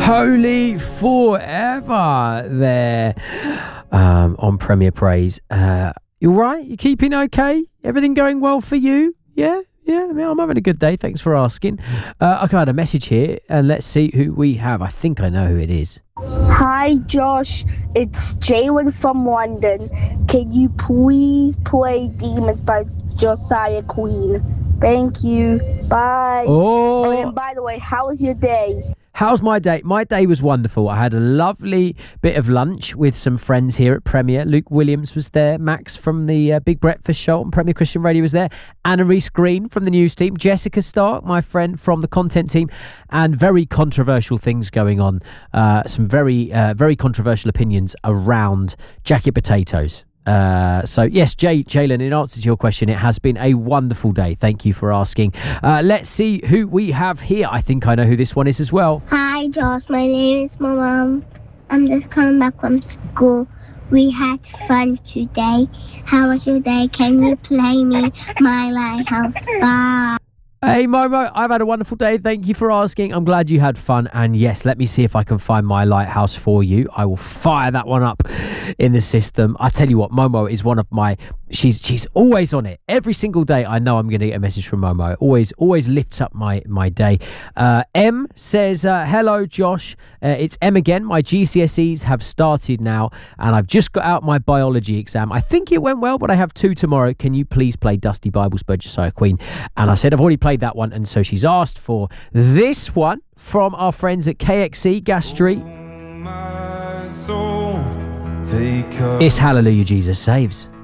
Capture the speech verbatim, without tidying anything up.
Holy Forever there um, on Premier Praise. Uh, you all right? You keeping okay? Everything going well for you? Yeah? Yeah, I mean, I'm having a good day. Thanks for asking. Uh, I got a message here, and let's see who we have. I think I know who it is. Hi, Josh. It's Jalen from London. Can you please play Demons by Josiah Queen? Thank you. Bye. Oh, oh and by the way, how was your day? How's my day? My day was wonderful. I had a lovely bit of lunch with some friends here at Premier. Luke Williams was there. Max from the uh, Big Breakfast Show on Premier Christian Radio was there. Anna-Reese Green from the news team. Jessica Stark, my friend from the content team. And very controversial things going on. Uh, some very, uh, very controversial opinions around jacket potatoes. Uh, so, yes, Jay, Jalen, in answer to your question, it has been a wonderful day. Thank you for asking. Uh, let's see who we have here. I think I know who this one is as well. Hi, Josh. My name is my mum. I'm just coming back from school. We had fun today. How was your day? Can you play me My Lighthouse? Bye. Hey Momo, I've had a wonderful day. Thank you for asking. I'm glad you had fun. And yes, let me see if I can find My Lighthouse for you. I will fire that one up in the system. I tell you what, Momo is one of my... She's she's always on it. Every single day I know I'm going to get a message from Momo. Always always lifts up my, my day. Uh, M says, uh, hello Josh. Uh, it's M again. My G C S Es have started now and I've just got out my biology exam. I think it went well, but I have two tomorrow. Can you please play Dusty Bibles by Josiah Queen? And I said I've already played that one, and so she's asked for this one from our friends at K X C Gas Street. It's Hallelujah Jesus Saves.